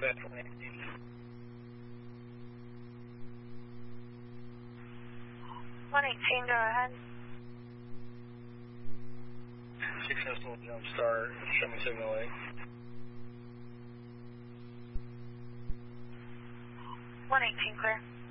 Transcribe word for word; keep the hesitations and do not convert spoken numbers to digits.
Quebec one eighteen. one eighteen, go ahead. six decimal jump start, show me signal eight. one eighteen, clear.